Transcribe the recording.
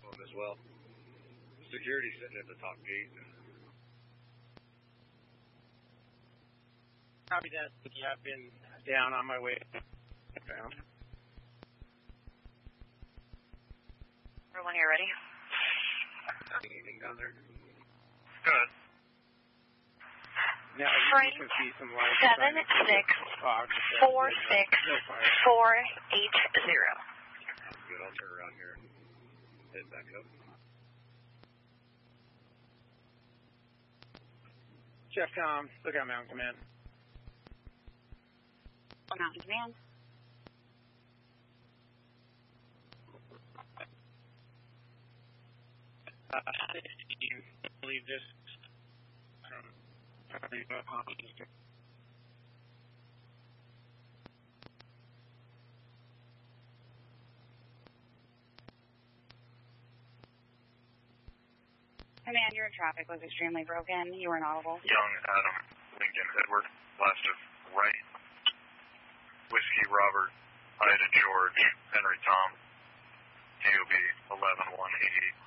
him as well. Security sitting at the top gate. Copy that. Yeah, I've been down on my way down. Everyone here ready? Anything down there? Good. Now you can see some lights. 7646480. Good, I'll turn around here and head back up. Jeff Tom, Lookout Mountain Command. Mountain Command. I believe this. Command, your traffic was extremely broken. You were inaudible. Young Adam, Lincoln Edward, last of right. Whiskey Robert, Ida George, Henry Tom, DOB 11188.